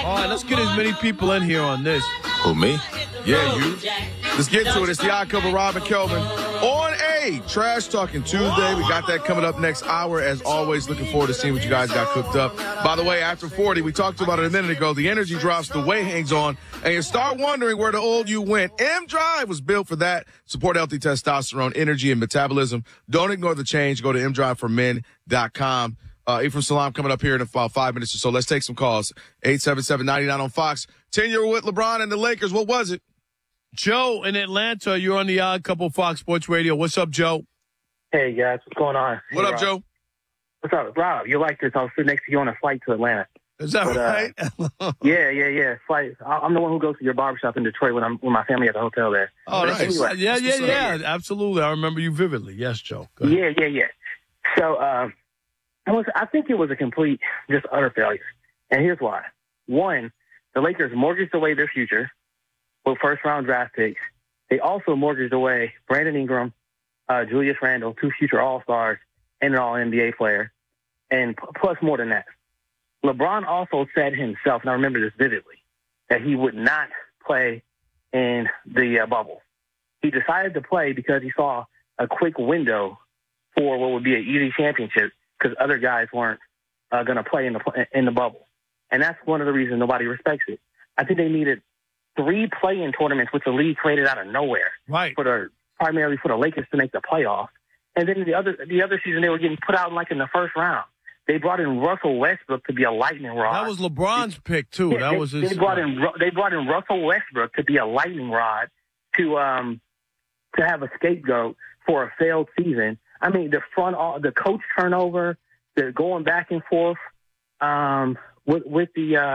All right, let's get as many people in here on this. Who, me? Yeah, you. Let's get to it. It's the Odd Couple, Rob and Kelvin. On a Trash Talking Tuesday. We got that coming up next hour. As always, looking forward to seeing what you guys got cooked up. By the way, after 40, we talked about it a minute ago. The energy drops, the weight hangs on, and you start wondering where the old you went. M-Drive was built for that. Support healthy testosterone, energy, and metabolism. Don't ignore the change. Go to mdriveformen.com. Ephraim Salaam coming up here in about 5 minutes or so. Let's take some calls. 877-99 on Fox. 10-year with LeBron and the Lakers. What was it? Joe in Atlanta, you're on the Odd Couple Fox Sports Radio. What's up, Joe? Hey, guys. What's going on? What hey, up, Rob. Joe? What's up? Rob, you like this. I was sitting next to you on a flight to Atlanta. Is that right? Yeah. Flight. I'm the one who goes to your barbershop in Detroit when my family at the hotel there. Oh, nice. Anyway, Yeah. Absolutely. I remember you vividly. Yes, Joe. Go ahead. Yeah. So I think it was a complete, just utter failure. And here's why. One, the Lakers mortgaged away their future with first-round draft picks. They also mortgaged away Brandon Ingram, Julius Randle, 2 future All-Stars, and an All-NBA player, and plus more than that. LeBron also said himself, and I remember this vividly, that he would not play in the bubble. He decided to play because he saw a quick window for what would be an easy championship because other guys weren't going to play in the bubble. And that's one of the reasons nobody respects it. I think they needed 3 play-in tournaments, which the league created out of nowhere, right? Primarily for the Lakers to make the playoffs. And then the other season, they were getting put out in the first round. They brought in Russell Westbrook to be a lightning rod. That was LeBron's pick too. Yeah, they brought in Russell Westbrook to be a lightning rod to have a scapegoat for a failed season. I mean, the coach turnover, the going back and forth with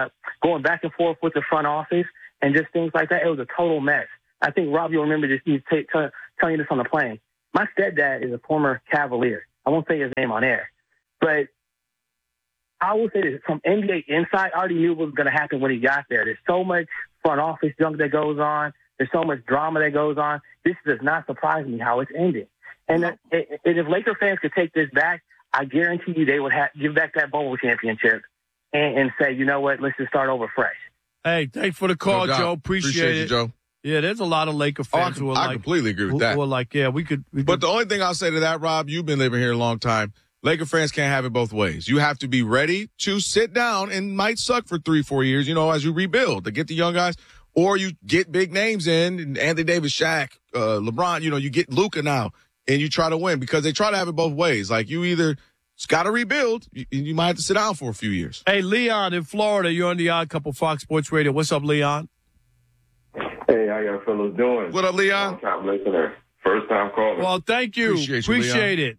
the front office, and just things like that. It was a total mess. I think, Rob, you'll remember this. He's telling you this on the plane. My stepdad is a former Cavalier. I won't say his name on air, but I will say this. From NBA Inside, I already knew what was going to happen when he got there. There's so much front office junk that goes on. There's so much drama that goes on. This does not surprise me how it's ending. And if Laker fans could take this back, I guarantee you they would give back that bubble championship and say, you know what, let's just start over fresh. Hey, thanks for the call, No doubt. Joe. Appreciate it. You, Joe. Yeah, there's a lot of Laker fans who are I completely agree with that. Who are like, yeah, we could. But the only thing I'll say to that, Rob, you've been living here a long time. Laker fans can't have it both ways. You have to be ready to sit down and might suck for 3-4 years, as you rebuild to get the young guys, or you get big names in, and Anthony Davis, Shaq, LeBron, you get Luka now, and you try to win because they try to have it both ways. Like you either got to rebuild, you might have to sit down for a few years. Hey, Leon in Florida, you're on the Odd Couple Fox Sports Radio. What's up, Leon? Hey, how y'all fellas doing? What up, Leon? Long-time listener. First-time caller. Well, thank you. Appreciate it.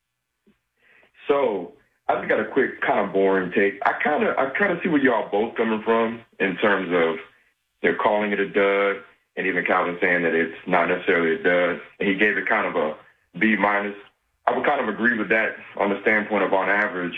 So, I just got a quick, kind of boring take. I kind of see where y'all both coming from in terms of they're calling it a dud, and even Calvin saying that it's not necessarily a dud. And he gave it kind of a B-. I would kind of agree with that on the standpoint of, on average,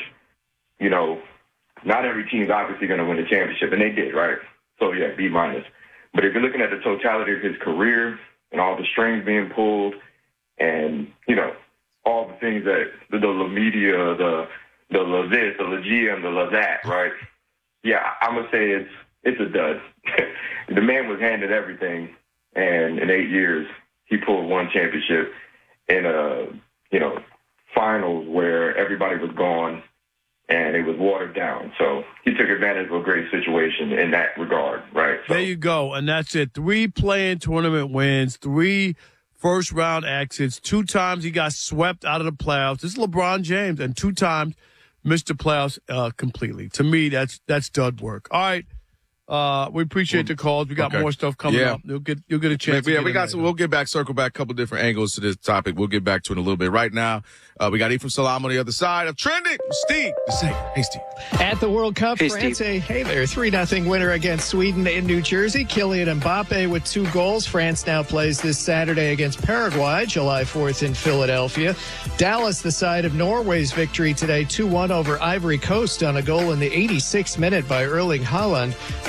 not every team's obviously going to win the championship, and they did, right? So, yeah, B-. But if you're looking at the totality of his career and all the strings being pulled and, all the things that the media, the this, the GM, the that, right? Yeah, I'm going to say it's a dud. The man was handed everything, and in 8 years, he pulled 1 championship in a, finals where everybody was gone and it was watered down. So he took advantage of a great situation in that regard, right? So, there you go, and that's it. 3 play-in tournament wins, 3 first-round exits. 2 times he got swept out of the playoffs. This is LeBron James, and 2 times missed the playoffs completely. To me, that's dud work. All right. We appreciate the calls. We got more stuff coming up. You'll get a chance. We got some. We'll circle back a couple different angles to this topic. We'll get back to it in a little bit. Right now, we got Ephraim Salaam on the other side of Trending. Steve, hey Steve. At the World Cup, France, hey there, 3-0 winner against Sweden in New Jersey. Kylian Mbappe with 2 goals. France now plays this Saturday against Paraguay, July 4th in Philadelphia. Dallas, the side of Norway's victory today, 2-1 over Ivory Coast on a goal in the 86th minute by Erling Haaland.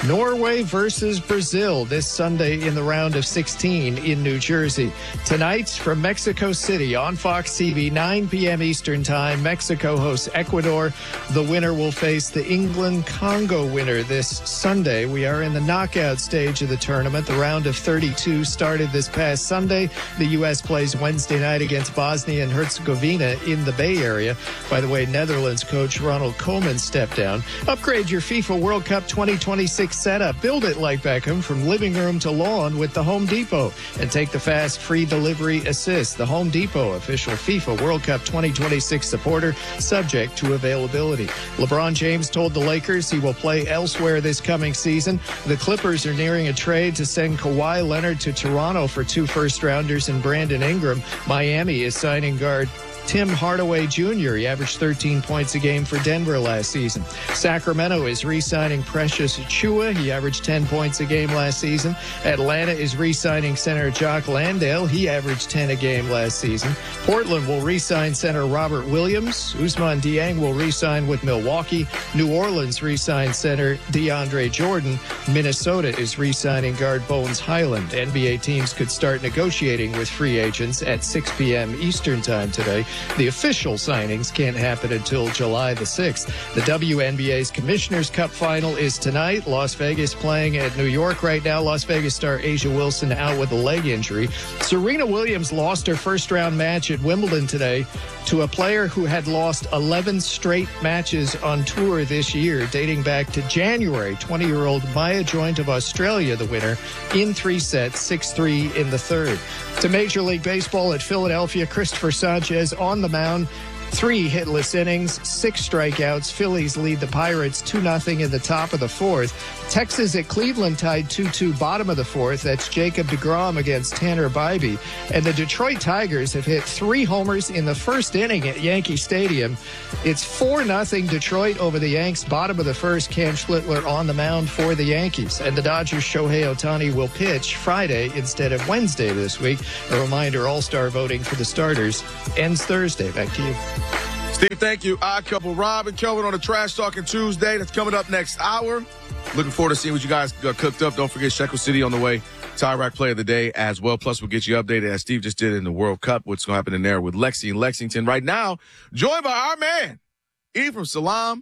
Norway versus Brazil this Sunday in the round of 16 in New Jersey. Tonight from Mexico City on Fox TV, 9 p.m. Eastern Time, Mexico hosts Ecuador. The winner will face the England-Congo winner this Sunday. We are in the knockout stage of the tournament. The round of 32 started this past Sunday. The U.S. plays Wednesday night against Bosnia and Herzegovina in the Bay Area. By the way, Netherlands coach Ronald Koeman stepped down. Upgrade your FIFA World Cup 2026 setup. Build it like Beckham from living room to lawn with the Home Depot. And take the fast free delivery assist. The Home Depot, official FIFA World Cup 2026 supporter, subject to availability. LeBron James told the Lakers he will play elsewhere this coming season. The Clippers are nearing a trade to send Kawhi Leonard to Toronto for 2 first-rounders and Brandon Ingram. Miami is signing guard Tim Hardaway Jr. He averaged 13 points a game for Denver last season. Sacramento is re-signing Precious Achiuwa. He averaged 10 points a game last season. Atlanta is re-signing center Jock Landale. He averaged 10 a game last season. Portland will re-sign center Robert Williams. Ousmane Dieng will re-sign with Milwaukee. New Orleans re-signed center DeAndre Jordan. Minnesota is re-signing guard Bones Highland. NBA teams could start negotiating with free agents at 6 p.m. Eastern Time today. The official signings can't happen until July the 6th. The WNBA's Commissioner's Cup final is tonight. Las Vegas playing at New York right now. Las Vegas star A'ja Wilson out with a leg injury. Serena Williams lost her first-round match at Wimbledon today to a player who had lost 11 straight matches on tour this year, dating back to January. 20-year-old Maya Joint of Australia, the winner, in 3 sets, 6-3 in the third. To Major League Baseball at Philadelphia, Christopher Sanchez on the mound. 3 hitless innings, 6 strikeouts. Phillies lead the Pirates 2-0 in the top of the 4th. Texas at Cleveland tied 2-2 bottom of the 4th. That's Jacob deGrom against Tanner Bybee. And the Detroit Tigers have hit 3 homers in the first inning at Yankee Stadium. It's 4-0 Detroit over the Yanks. Bottom of the 1st, Cam Schlittler on the mound for the Yankees. And the Dodgers' Shohei Ohtani will pitch Friday instead of Wednesday this week. A reminder, All-Star voting for the starters ends Thursday. Back to you. Steve, thank you. Odd Couple, Rob and Kelvin on a Trash Talking Tuesday. That's coming up next hour. Looking forward to seeing what you guys got cooked up. Don't forget Shekel City on the way. Tyrek Play of the Day as well. Plus, we'll get you updated as Steve just did in the World Cup. What's going to happen in there with Lexi in Lexington right now. Joined by our man, Ephraim Salaam,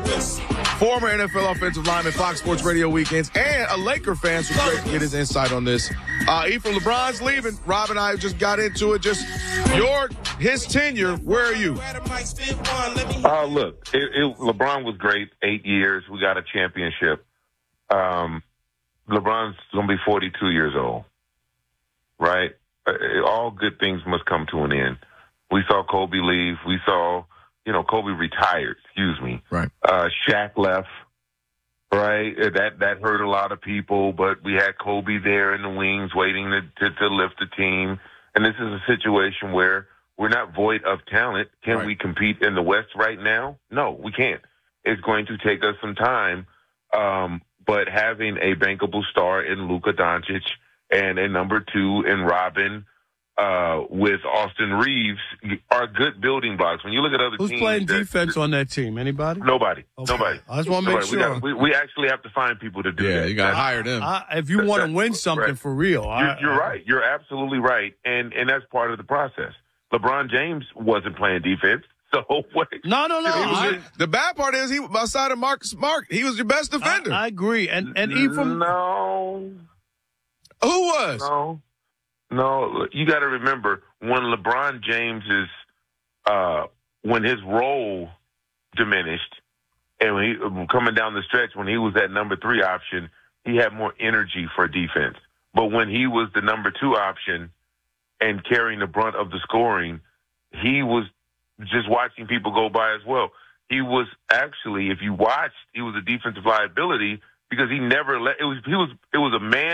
former NFL offensive lineman, Fox Sports Radio Weekends, and a Laker fan, so great to get his insight on this. Ephraim, LeBron's leaving. Rob and I just got into it. Just his tenure, where are you? Look, LeBron was great. 8 years. We got a championship. LeBron's going to be 42 years old, right? All good things must come to an end. We saw Kobe leave. We saw, Kobe retired, Right. Shaq left, right? That hurt a lot of people, but we had Kobe there in the wings waiting to lift the team. And this is a situation where we're not void of talent. Can we compete in the West right now? No, we can't. It's going to take us some time. But having a bankable star in Luka Doncic and a number 2 in Robin with Austin Reeves are good building blocks. When you look at other teams. Who's playing defense on that team? Anybody? Nobody. Okay. Nobody. I just want to make sure. We actually have to find people to do that. Yeah, you got to hire them. If you want to win something for real. You're right. You're absolutely right. And that's part of the process. LeBron James wasn't playing defense. So what? No. The bad part is outside of Marcus Smart, he was your best defender. I agree. And Ephraim. No. Who was? No. You got to remember when LeBron James when his role diminished and when he coming down the stretch, when he was that number 3 option, he had more energy for defense. But when he was the number 2 option and carrying the brunt of the scoring, he was just watching people go by as well. He was actually, if you watched, he was a defensive liability because he never let. It was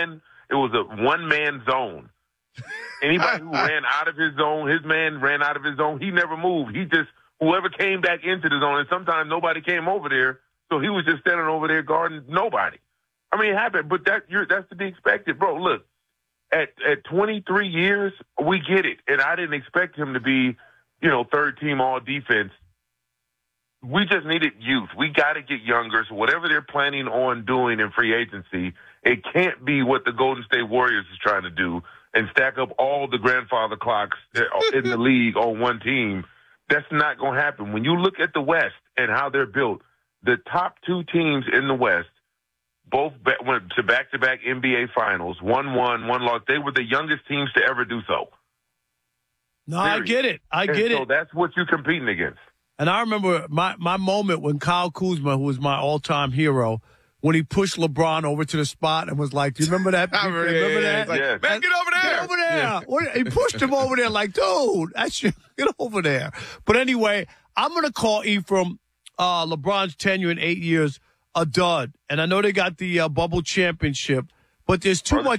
a one-man zone. Anybody who ran out of his zone, his man ran out of his zone. He never moved. He just whoever came back into the zone, and sometimes nobody came over there, so he was just standing over there guarding nobody. I mean, it happened, but that's to be expected, bro. Look, at 23 years, we get it, and I didn't expect him to be, third team all defense we just needed youth. We got to get younger. So whatever they're planning on doing in free agency, it can't be what the Golden State Warriors is trying to do and stack up all the grandfather clocks in the league on one team. That's not going to happen. When you look at the West and how they're built, the top two teams in the West both went to back-to-back NBA Finals, one won, one lost. They were the youngest teams to ever do so. No, I get it. I get it. So that's what you're competing against. And I remember my moment when Kyle Kuzma, who was my all-time hero, when he pushed LeBron over to the spot and was like, do you remember that? Remember that? Like, yes. Man, get over there. Get over there. Yeah. He pushed him over there like, dude, get over there. But anyway, I'm going to call Ephraim LeBron's tenure in 8 years a dud. And I know they got the bubble championship, but there's too much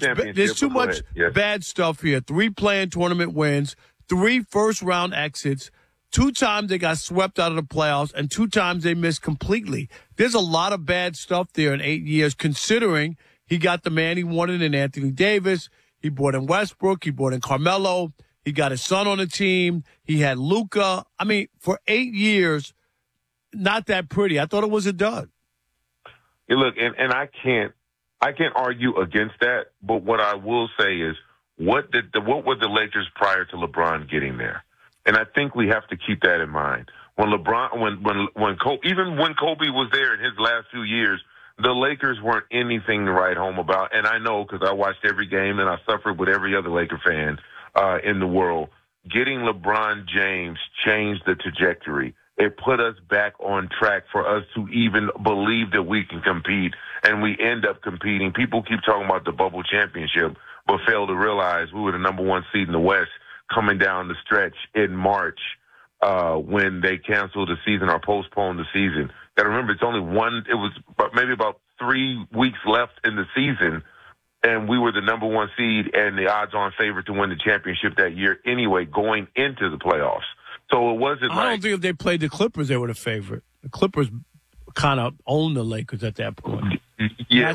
bad stuff here. 3 play-in tournament wins, 3 first-round exits. 2 times they got swept out of the playoffs, and 2 times they missed completely. There's a lot of bad stuff there in 8 years, considering he got the man he wanted in Anthony Davis. He brought in Westbrook. He brought in Carmelo. He got his son on the team. He had Luka. I mean, for 8 years, not that pretty. I thought it was a dud. Yeah, look, and I can't argue against that. But what I will say is, what were the Lakers prior to LeBron getting there? And I think we have to keep that in mind. When LeBron, when Kobe, even when Kobe was there in his last few years, the Lakers weren't anything to write home about. And I know because I watched every game and I suffered with every other Laker fan in the world. Getting LeBron James changed the trajectory. It put us back on track for us to even believe that we can compete, and we end up competing. People keep talking about the bubble championship, but fail to realize we were the number 1 seed in the West coming down the stretch in March when they canceled the season or postponed the season. Got to remember, it's only it was maybe about 3 weeks left in the season, and we were the number 1 seed and the odds-on favorite to win the championship that year anyway, going into the playoffs. So it wasn't I don't think if they played the Clippers, they were the favorite. The Clippers kind of owned the Lakers at that point. Yeah,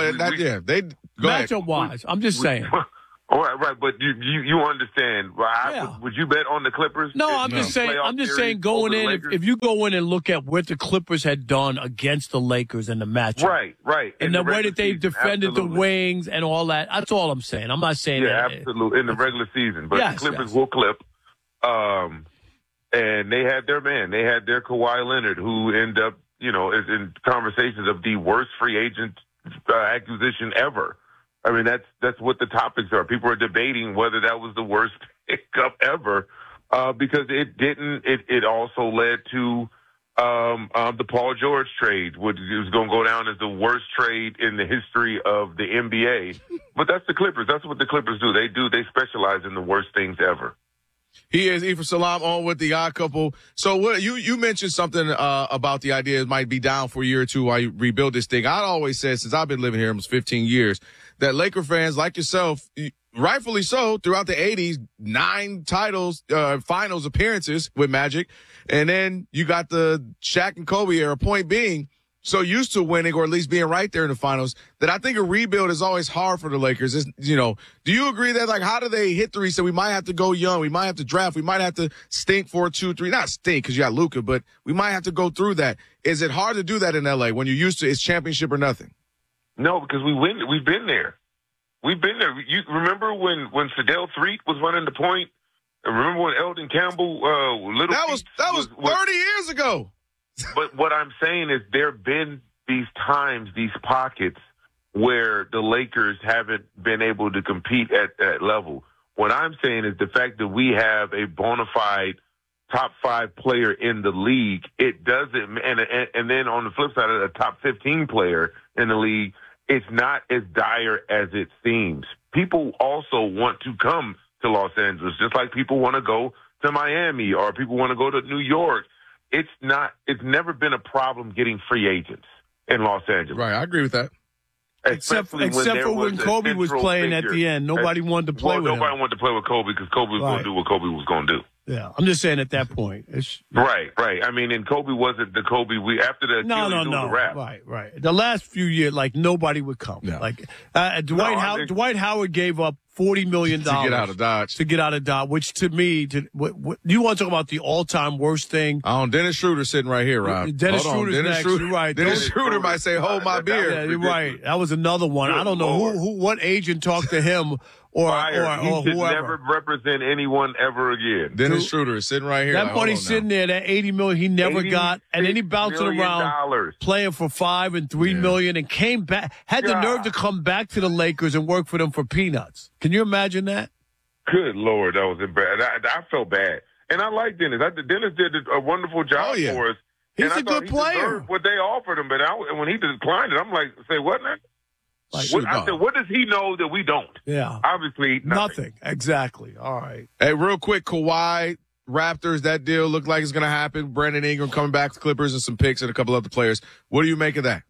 matchup-wise, I'm just saying. All right, but you understand. Would you bet on the Clippers? No, I'm just saying going in, if you go in and look at what the Clippers had done against the Lakers in the matchup. Right. And the way that they defended the wings and all that. That's all I'm saying. I'm not saying that. Yeah, absolutely. In the regular season. But the Clippers will clip. And they had their man. They had their Kawhi Leonard, who ended up, is in conversations of the worst free agent acquisition ever. I mean, that's what the topics are. People are debating whether that was the worst pickup ever, because it didn't. It also led to the Paul George trade, which is going to go down as the worst trade in the history of the NBA. But that's the Clippers. That's what the Clippers do. They specialize in the worst things ever. He is Ephraim Salaam on with the Odd Couple. So what you mentioned something about the idea it might be down for a year or two while you rebuild this thing. I'd always said, since I've been living here almost 15 years, that Laker fans like yourself, rightfully so, throughout the 80s, 9 titles, finals appearances with Magic, and then you got the Shaq and Kobe era. Point being, so used to winning or at least being right there in the finals that I think a rebuild is always hard for the Lakers. Do you agree that, like, how do they hit the reset? We might have to go young. We might have to draft. We might have to stink for 2, 3, not stink because you got Luka, but we might have to go through that. Is it hard to do that in LA when you're used to it's championship or nothing? No, because we win. We've been there. We've been there. You remember when Fidel Threet was running the point? Remember when Eldon Campbell, That was 30 years ago. But what I'm saying is there have been these times, these pockets where the Lakers haven't been able to compete at that level. What I'm saying is the fact that we have a bona fide top 5 player in the league, it doesn't, and then on the flip side of the top 15 player in the league, it's not as dire as it seems. People also want to come to Los Angeles, just like people want to go to Miami or people want to go to New York. It's never been a problem getting free agents in Los Angeles. Right, I agree with that. Except for when Kobe was playing at the end. Nobody wanted to play with him. Nobody wanted to play with Kobe because Kobe was going to do what Kobe was going to do. Yeah, I'm just saying at that point. Right. I mean, and Kobe wasn't the Kobe after the No. Rap. Right. The last few years, like, nobody would come. Yeah. Like, Dwight Howard gave up $40 million to get out of Dodge. Which to me, you want to talk about the all-time worst thing? Dennis Schroeder sitting right here, Rob. Dennis Schroeder's next. You're right. Dennis Schroeder might say, hold my beer. Yeah, you're right. That was another one. I don't know what agent talked to him or he should never represent anyone ever again. Dennis Schroeder is sitting right here. That money's sitting there, that $80 million he never got, and then he bounced it around playing for $5 and $3 million and came back, had the nerve to come back to the Lakers and work for them for peanuts. Can you imagine that? Good Lord, that was embarrassing. I felt bad. And I like Dennis. Dennis did a wonderful job for us. He's a good player. What they offered him, but when he declined it, I'm like, say what now? I said, what does he know that we don't? Yeah. Obviously, nothing. Exactly. All right. Hey, real quick, Kawhi, Raptors, that deal looked like it's going to happen. Brandon Ingram coming back to Clippers and some picks and a couple other players. What do you make of that?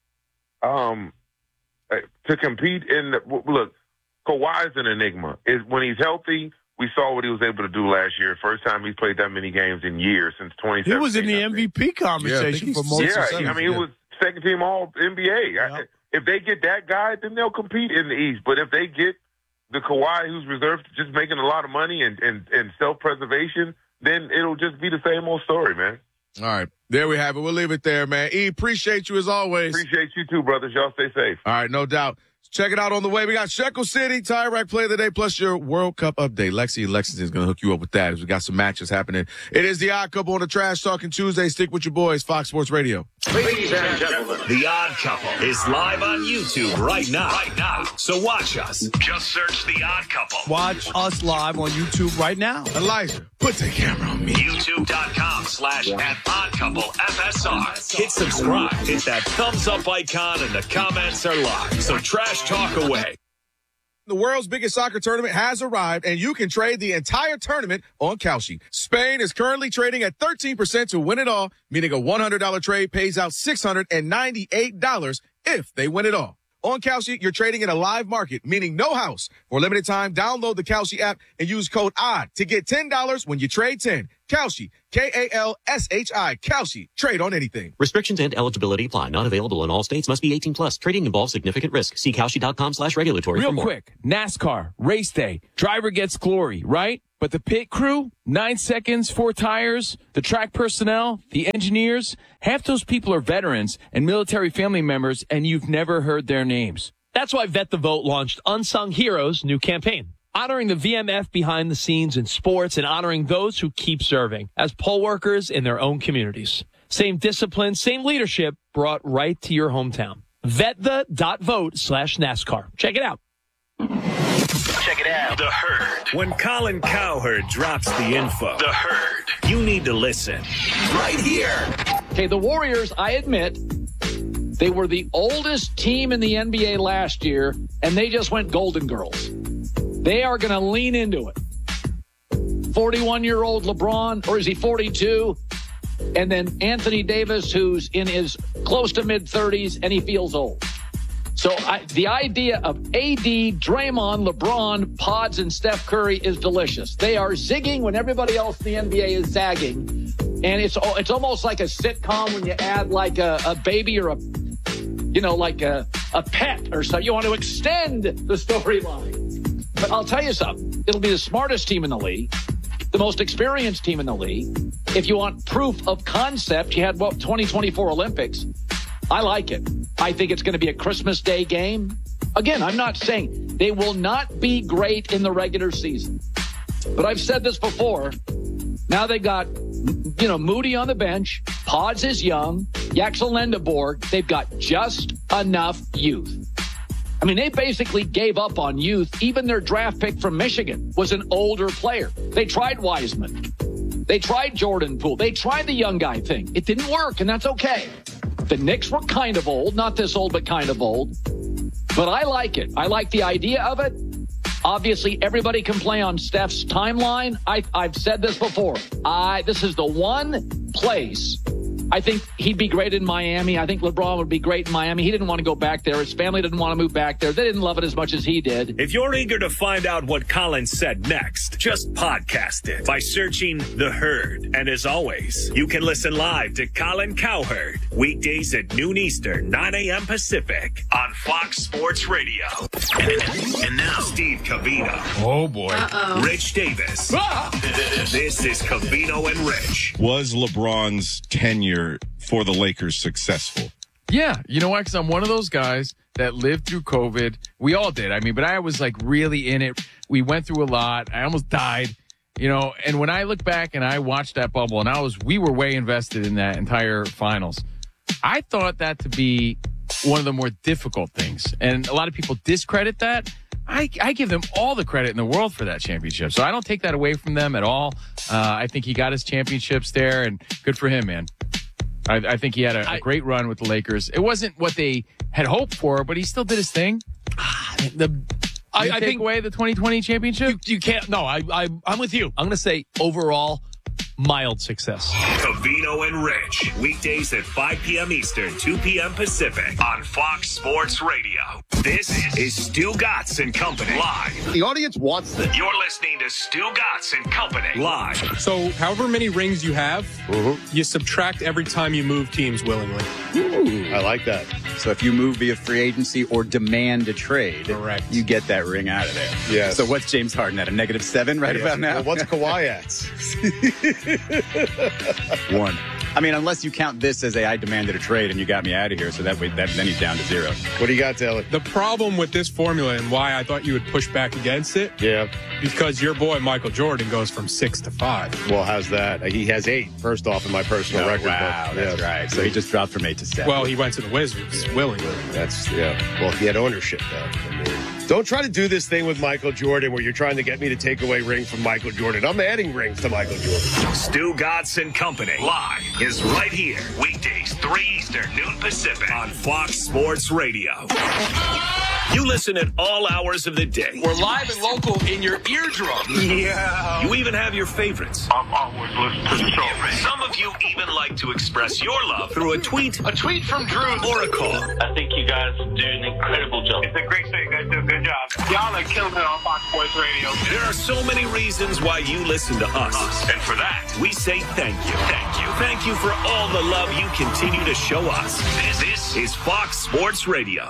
To compete look, Kawhi's an enigma. When he's healthy, we saw what he was able to do last year. First time he's played that many games in years since 2017. He was in the MVP conversation for most of the season. He was second team All NBA. Yeah. If they get that guy, then they'll compete in the East. But if they get the Kawhi who's reserved to just making a lot of money and self-preservation, then it'll just be the same old story, man. All right. There we have it. We'll leave it there, man. E, appreciate you as always. Appreciate you too, brothers. Y'all stay safe. All right, no doubt. Check it out on the way. We got Shekel City, Tire Rack Play of the Day, plus your World Cup update. Lexi and Lexington is going to hook you up with that as we got some matches happening. It is the Odd Couple on the Trash Talking Tuesday. Stick with your boys, Fox Sports Radio. Ladies and gentlemen, the Odd Couple is live on YouTube right now. So watch us. Just search the Odd Couple. Watch us live on YouTube right now. Elijah, put the camera on me. YouTube.com/OddCoupleFSR. Hit subscribe. Hit that thumbs up icon and the comments are live. So trash talk away. The world's biggest soccer tournament has arrived, and you can trade the entire tournament on Kalshi. Spain is currently trading at 13% to win it all, meaning a $100 trade pays out $698 if they win it all. On Kalshi, you're trading in a live market, meaning no house. For a limited time, download the Kalshi app and use code ODD to get $10 when you trade 10. Kalshi, K-A-L-S-H-I, Kalshi. Trade on anything. Restrictions and eligibility apply. Not available in all states. Must be 18 plus. Trading involves significant risk. See Kalshi.com/regulatory for more. Real quick, NASCAR, race day. Driver gets glory, right? But the pit crew, 9 seconds, 4 tires, the track personnel, the engineers, half those people are veterans and military family members, and you've never heard their names. That's why Vet the Vote launched Unsung Heroes' new campaign, honoring the VMF behind the scenes in sports and honoring those who keep serving as poll workers in their own communities. Same discipline, same leadership brought right to your hometown. VetThe.vote/NASCAR. Check it out. Check it out. The Herd. When Colin Cowherd drops the info, The Herd, you need to listen. Right here. Okay, the Warriors, I admit, they were the oldest team in the NBA last year, and they just went Golden Girls. They are going to lean into it. 41-year-old LeBron, or is he 42? And then Anthony Davis, who's in his close to mid-30s, and he feels old. So the idea of AD, Draymond, LeBron, Pods, and Steph Curry is delicious. They are zigging when everybody else in the NBA is zagging. And it's almost like a sitcom when you add like a baby or like a pet or something. You want to extend the storyline. But I'll tell you something. It'll be the smartest team in the league, the most experienced team in the league. If you want proof of concept, you had 2024 Olympics. I like it. I think it's going to be a Christmas Day game. Again, I'm not saying they will not be great in the regular season. But I've said this before. Now they got, Moody on the bench. Pods is young. Yaxel Lendeborg. They've got just enough youth. I mean, they basically gave up on youth. Even their draft pick from Michigan was an older player. They tried Wiseman. They tried Jordan Poole. They tried the young guy thing. It didn't work, and that's okay. The Knicks were kind of old, not this old, but kind of old. But I like it. I like the idea of it. Obviously, everybody can play on Steph's timeline. I've said this before. This is the one place I think he'd be great in Miami. I think LeBron would be great in Miami. He didn't want to go back there. His family didn't want to move back there. They didn't love it as much as he did. If you're eager to find out what Colin said next, just podcast it by searching The Herd. And as always, you can listen live to Colin Cowherd weekdays at noon Eastern, 9 a.m. Pacific on Fox Sports Radio. And now, Steve Covino. Oh, boy. Rich Davis. This is Covino and Rich. Was LeBron's tenure for the Lakers successful? Yeah. You know why? Because I'm one of those guys that lived through COVID. We all did. I mean, but I was like really in it. We went through a lot. I almost died, you know, and when I look back and I watched that bubble and we were way invested in that entire finals. I thought that to be one of the more difficult things. And a lot of people discredit that. I give them all the credit in the world for that championship. So I don't take that away from them at all. I think he got his championships there, and good for him, man. I think he had a great run with the Lakers. It wasn't what they had hoped for, but he still did his thing. I think away the 2020 championship? You can't. No, I'm with you. I'm going to say overall, mild success. Covino and Rich, weekdays at 5 p.m. Eastern, 2 p.m. Pacific on Fox Sports Radio. This is Stu Gatz and Company live. The audience wants this. You're listening to Stu Gatz and Company live. So however many rings you have, you subtract every time you move teams willingly. Ooh, I like that. So if you move via free agency or demand a trade, correct, you get that ring out of there. Yeah. So what's James Harden at, a -7 right about now? Well, what's Kawhi at? 1. I mean, unless you count this as I demanded a trade and you got me out of here, so then he's down to 0. What do you got, Taylor? The problem with this formula and why I thought you would push back against it, because your boy Michael Jordan goes from 6 to 5. Well, how's that? He has 8, first off, in my personal record. Wow, that's right. So he just dropped from 8 to 7. Well, he went to the Wizards willingly. That's, well, he had ownership, though. I mean, don't try to do this thing with Michael Jordan where you're trying to get me to take away rings from Michael Jordan. I'm adding rings to Michael Jordan. Stu Gatz and Company live is right here. Weekdays, 3 Eastern, noon Pacific on Fox Sports Radio. You listen at all hours of the day. We're live and local in your eardrum. Yeah. You even have your favorites. I'm always listening to the show. Some of you even like to express your love through a tweet. A tweet from Drew. Or a call. I think you guys do an incredible job. It's a great show. You guys do a good job. Y'all are killing it on Fox Sports Radio. There are so many reasons why you listen to us. And for that, we say thank you. Thank you. Thank you for all the love you continue to show us. This is Fox Sports Radio.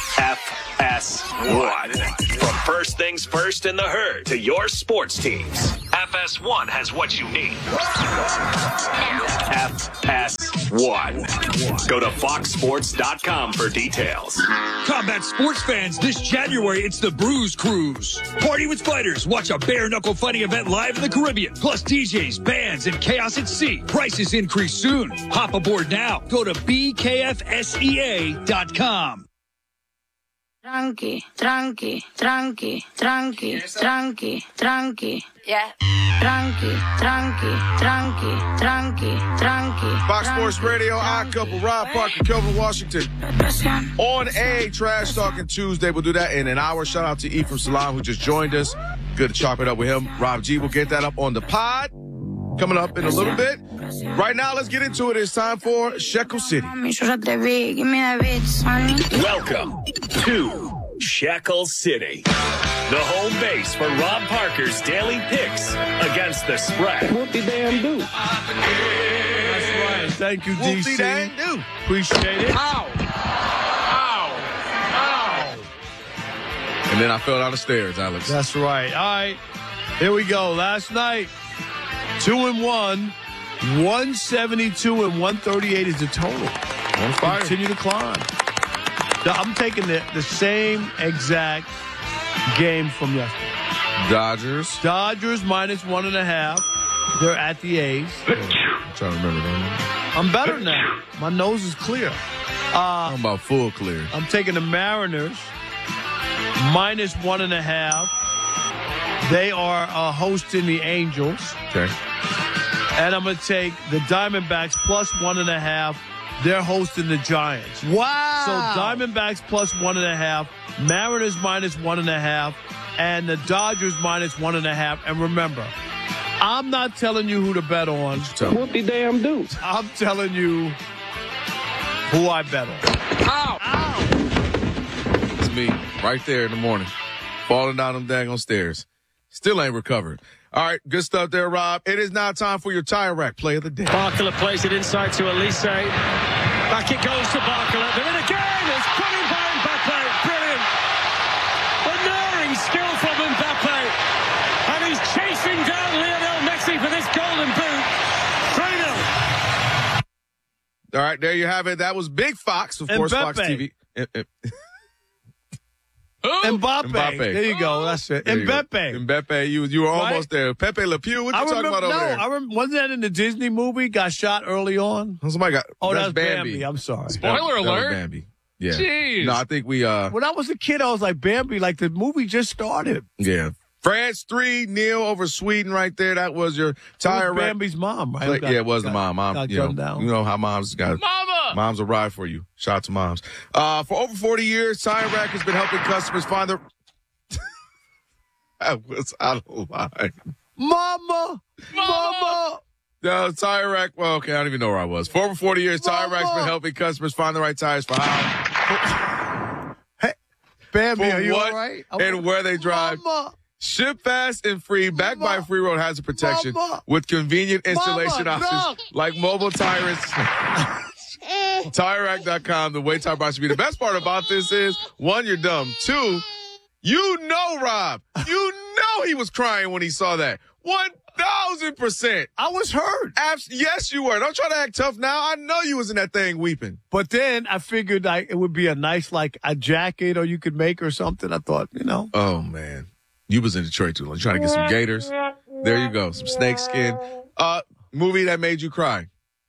FS1. From First Things First in the Herd to your sports teams, FS1 has what you need. FS1. Go to foxsports.com for details. Combat sports fans, this January, it's the Bruise Cruise. Party with fighters. Watch a bare-knuckle fighting event live in the Caribbean. Plus DJs, bands, and chaos at sea. Prices increase soon. Hop aboard now. Go to bkfsea.com. Tranqui, tranqui, tranqui, tranqui, tranqui, tranqui. Yeah. Tranqui, tranqui, tranqui, tranqui, tranqui. Fox Sports Radio, Odd Couple, Rob Parker, Kelvin Washington. On a Trash Talking Tuesday. We'll do that in an hour. Shout out to Ephraim Salam, who just joined us. Good to chop it up with him. Rob G will get that up on the pod. Coming up in a little bit. Right now, let's get into it. It's time for Shekel City. Welcome to Shekel City, the home base for Rob Parker's daily picks against the spread. Whoop-de-damn-do. That's right. Thank you, DC. Whoop-de-dang-do. Appreciate it. Ow. Ow. Ow. And then I fell down the stairs, Alex. That's right. All right. Here we go. Last night, 2-1. 172 and 138 is the total. Continue to climb. I'm taking the same exact game from yesterday. Dodgers -1.5. They're at the A's. I'm trying to remember that. I'm better now. My nose is clear. I'm about full clear. I'm taking the Mariners -1.5. They are hosting the Angels. Okay. And I'm going to take the Diamondbacks +1.5. They're hosting the Giants. Wow. So Diamondbacks +1.5, Mariners -1.5, and the Dodgers -1.5. And remember, I'm not telling you who to bet on. Whoop-de-damn do. I'm telling you who I bet on. Ow! It's me right there in the morning, falling down them daggone stairs. Still ain't recovered. All right, good stuff there, Rob. It is now time for your Tire Rack play of the day. Barkala plays it inside to Elise. Back it goes to Barkala. They're in again. It's put in by Mbappe. Brilliant. Unerring skill from Mbappe. And he's chasing down Lionel Messi for this golden boot. 3-0. All right, there you have it. That was Big Fox, of course, Fox TV. Mbappe. There you go. That's it. Mbappe. You were almost there. Pepe Le Pew. What you talking about over there? I remember, wasn't that in the Disney movie? Got shot early on. Somebody got. Oh, that's Bambi. I'm sorry. Spoiler alert. Bambi. Yeah. Jeez. No, I think we. When I was a kid, I was like Bambi. Like the movie just started. Yeah. France 3-0 over Sweden right there. That was your Tire Rack. Bambi's mom, right? Yeah, it was the mom. You know how moms got. Moms will ride for you. Shout out to moms. For over 40 years, Tire Rack has been helping customers find their. That was out of line. Mama. No, Tire Rack. Well, okay, I don't even know where I was. For over 40 years, Tire Rack's been helping customers find the right tires for how. Hey, Bambi, for are you what all right? And where they drive. Mama. Ship fast and free, backed by Free Road Hazard Protection with convenient installation options like mobile tires. TireRack.com, the way Tire Box should be. The best part about this is, 1, you're dumb. 2, you know Rob. You know he was crying when he saw that. 1,000%. I was hurt. Yes, you were. Don't try to act tough now. I know you was in that thing weeping. But then I figured it would be a nice, like, a jacket or you could make or something. I thought, Oh, man. You was in Detroit too long. You trying to get some gators. There you go. Some snake skin. Movie that made you cry.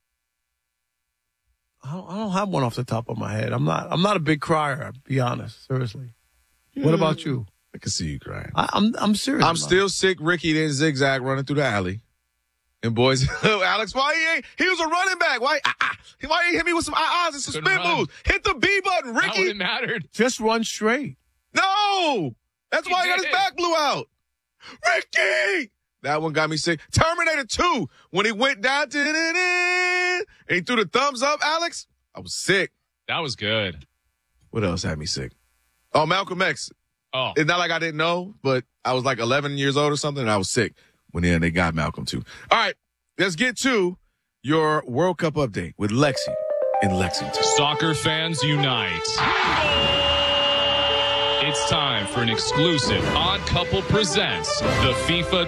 I don't have one off the top of my head. I'm not a big crier, I'll be honest. Seriously. What about you? I can see you crying. I'm serious. I'm still sick. Ricky didn't zigzag running through the alley. And boys, Alex, why he was a running back. Why he hit me with some and some spin moves? Hit the B button, Ricky. That wouldn't mattered. Just run straight. No. That's why he got his back blew out. Ricky! That one got me sick. Terminator 2, when he went down and he threw the thumbs up, Alex, I was sick. That was good. What else had me sick? Oh, Malcolm X. Oh. It's not like I didn't know, but I was like 11 years old or something, and I was sick when they got Malcolm too. All right, let's get to your World Cup update with Lexi in Lexington. Soccer fans unite. It's time for an exclusive Odd Couple Presents the FIFA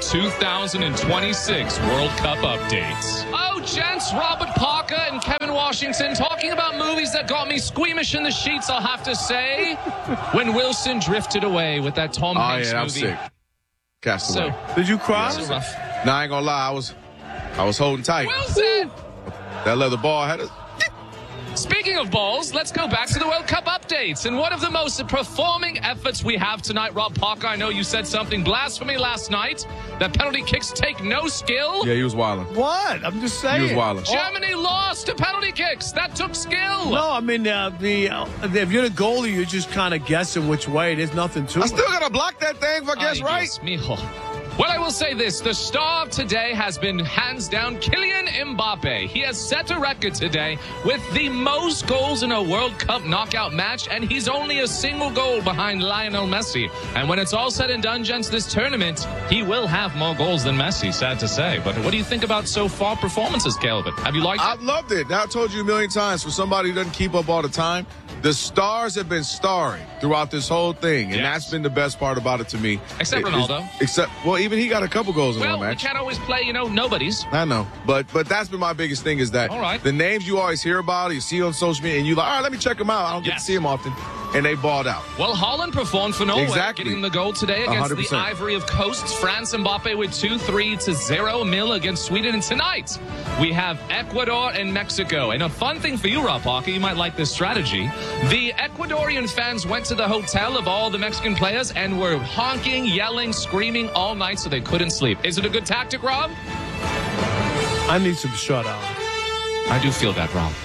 2026 World Cup updates. Oh, gents, Robert Parker and Kevin Washington talking about movies that got me squeamish in the sheets, I'll have to say. When Wilson drifted away with that Tom Hanks movie. I'm sick. Cast away. Did you cry? So rough. No, I ain't gonna lie. I was holding tight. Wilson! That leather ball had us. Speaking of balls, let's go back to the World Cup updates. And one of the most performing efforts we have tonight, Rob Parker, I know you said something blasphemy last night, that penalty kicks take no skill. Yeah, he was wilding. What? I'm just saying. He was wilding. Germany lost to penalty kicks. That took skill. No, I mean, if you're the goalie, you're just kind of guessing which way. There's nothing to it. I still got to block that thing if I guess right. Mijo. Well, I will say this. The star of today has been hands down Kylian Mbappe. He has set a record today with the most goals in a World Cup knockout match, and he's only a single goal behind Lionel Messi. And when it's all said and done, gents, this tournament, he will have more goals than Messi, sad to say. But what do you think about so far performances, Calvin? Have you liked it? I've loved it. Now, I told you a million times, for somebody who doesn't keep up all the time, the stars have been starring throughout this whole thing, and that's been the best part about it to me. Except Ronaldo. Even he got a couple goals in one match. Well, we can't always play, nobodies. I know, but that's been my biggest thing is that the names you always hear about, you see on social media, and you like, all right, let me check them out. I don't get to see them often, and they balled out. Well, Holland performed for Norway, getting the goal today against 100%. the Ivory of Coasts. France, Mbappe with 2-3-0 against Sweden. And tonight, we have Ecuador and Mexico. And a fun thing for you, Rob Parker, you might like this strategy. The Ecuadorian fans went to the hotel of all the Mexican players and were honking, yelling, screaming all night so they couldn't sleep. Is it a good tactic, Rob? I need some shutout. I do feel that, Rob.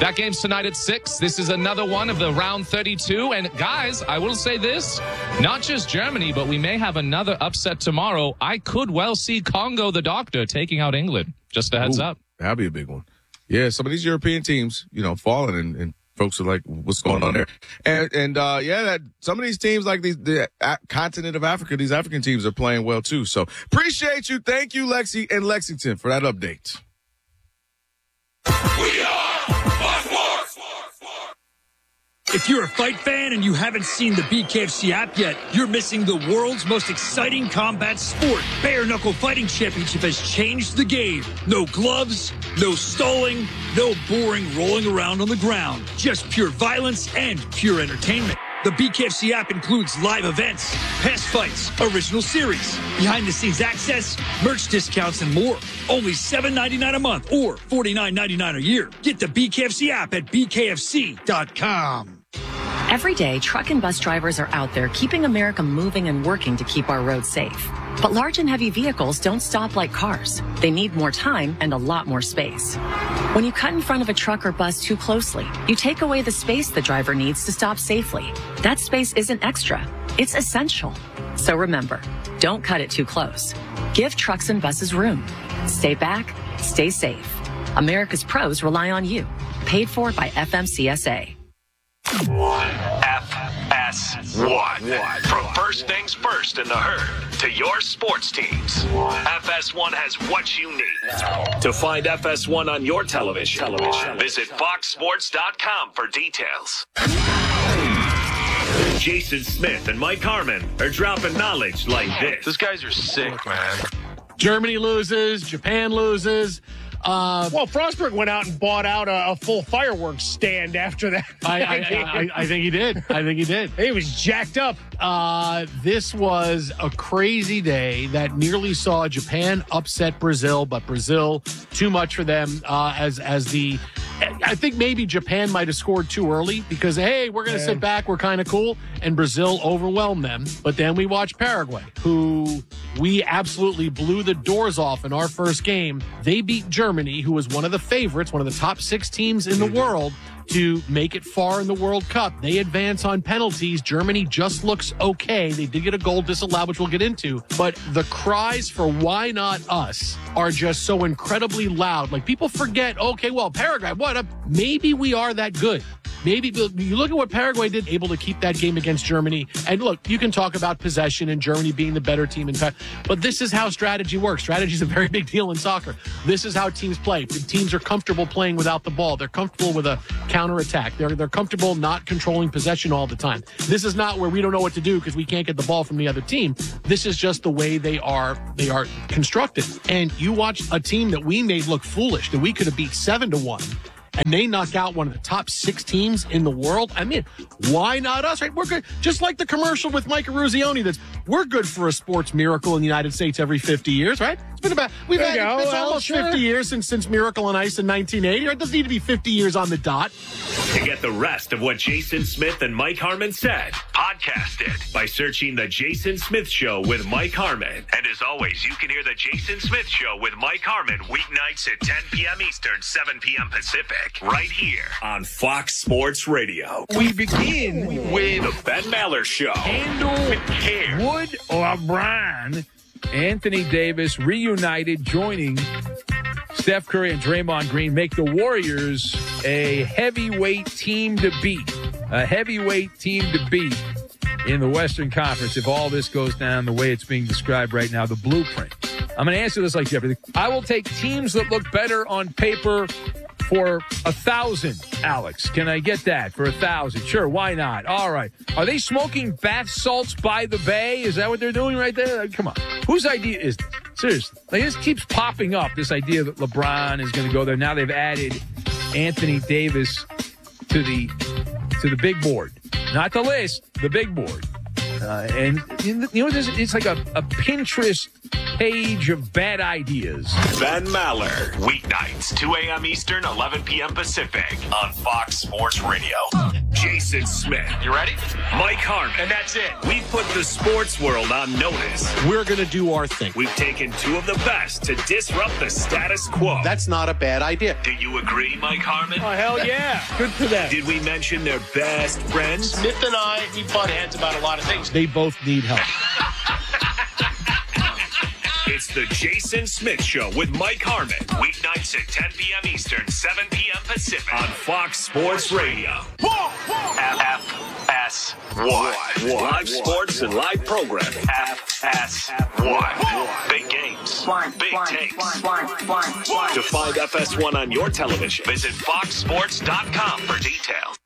That game's tonight at 6. This is another one of the round 32. And guys, I will say this, not just Germany, but we may have another upset tomorrow. I could well see Congo the Doctor taking out England. Just a heads up. That'd be a big one. Yeah, some of these European teams, falling and folks are like, what's going on there? And some of these teams, like the continent of Africa, these African teams are playing well too. So appreciate you. Thank you, Lexi and Lexington, for that update. We are Fox Sports. If you're a fight fan and you haven't seen the BKFC app yet, you're missing the world's most exciting combat sport. Bare Knuckle Fighting Championship has changed the game. No gloves, no stalling, no boring rolling around on the ground. Just pure violence and pure entertainment. The BKFC app includes live events, past fights, original series, behind-the-scenes access, merch discounts, and more. Only $7.99 a month or $49.99 a year. Get the BKFC app at bkfc.com. Every day, truck and bus drivers are out there keeping America moving and working to keep our roads safe. But large and heavy vehicles don't stop like cars. They need more time and a lot more space. When you cut in front of a truck or bus too closely, you take away the space the driver needs to stop safely. That space isn't extra, it's essential. So remember, don't cut it too close. Give trucks and buses room. Stay back, stay safe. America's pros rely on you. Paid for by FMCSA. FS1. From first things first in the herd to your sports teams, FS1 has what you need. To find FS1 on your television, visit foxsports.com for details. Jason Smith and Mike Harmon are dropping knowledge like this. These guys are sick, man. Germany loses, Japan loses. Well, Frostberg went out and bought out a full fireworks stand after that. I think he did. He was jacked up. This was a crazy day that nearly saw Japan upset Brazil, but Brazil too much for them. I think maybe Japan might have scored too early because, hey, we're going to sit back. We're kind of cool. And Brazil overwhelmed them. But then we watched Paraguay, who we absolutely blew the doors off in our first game. They beat Germany, who was one of the favorites, one of the top 6 teams in the world, to make it far in the World Cup. They advance on penalties. Germany just looks okay. They did get a goal disallowed, which we'll get into. But the cries for why not us are just so incredibly loud. Like, people forget, okay, well, Paraguay, maybe we are that good. Maybe you look at what Paraguay did, able to keep that game against Germany. And look, you can talk about possession and Germany being the better team, but this is how strategy works. Strategy is a very big deal in soccer. This is how teams play. The teams are comfortable playing without the ball. They're comfortable with a counterattack. They're comfortable not controlling possession all the time. This is not where we don't know what to do because we can't get the ball from the other team. This is just the way they are constructed. And you watch a team that we made look foolish, that we could have beat 7-1. And they knock out one of the top 6 teams in the world. I mean, why not us, right? We're good. Just like the commercial with Mike Eruzione, we're good for a sports miracle in the United States every 50 years, right? It's almost 50 years since Miracle on Ice in 1980. It doesn't need to be 50 years on the dot. To get the rest of what Jason Smith and Mike Harmon said, podcast it by searching The Jason Smith Show with Mike Harmon. And as always, you can hear The Jason Smith Show with Mike Harmon weeknights at 10 p.m. Eastern, 7 p.m. Pacific, right here on Fox Sports Radio. We begin with The Ben Maller Show. Handle, Wood, or Brian. Anthony Davis reunited, joining Steph Curry and Draymond Green, make the Warriors a heavyweight team to beat. A heavyweight team to beat in the Western Conference if all this goes down the way it's being described right now, the blueprint. I'm going to answer this like Jeopardy. I will take teams that look better on paper for 1,000, Alex. Can I get that for 1,000? Sure, why not? All right. Are they smoking bath salts by the bay? Is that what they're doing right there? Come on. Whose idea is this? Seriously. Like, this keeps popping up, this idea that LeBron is going to go there. Now they've added Anthony Davis to the big board. Not the list, the big board. And you know, it's like a Pinterest page of bad ideas. Ben Maller, weeknights, 2 a.m. Eastern, 11 p.m. Pacific on Fox Sports Radio. Jason Smith. You ready? Mike Harmon. And that's it. We've put the sports world on notice. We're going to do our thing. We've taken two of the best to disrupt the status quo. That's not a bad idea. Do you agree, Mike Harmon? Oh, hell yeah. Good for them. Did we mention their best friends? Smith and I, we butt heads about a lot of things. They both need help. It's the Jason Smith Show with Mike Harmon. Weeknights at 10 p.m. Eastern, 7 p.m. Pacific on Fox Sports Radio. FS1. Live sports and live programming. FS1. Big games. Big takes. To find FS1 on your television, visit foxsports.com for details.